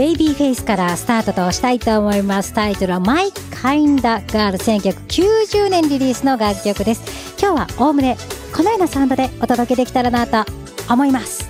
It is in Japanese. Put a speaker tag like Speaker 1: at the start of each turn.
Speaker 1: ベイビーフェイスからスタートとしたいと思います。タイトルは My Kinda Girl、 1990年リリースの楽曲です。今日はおおむねこのようなサウンドでお届けできたらなと思います。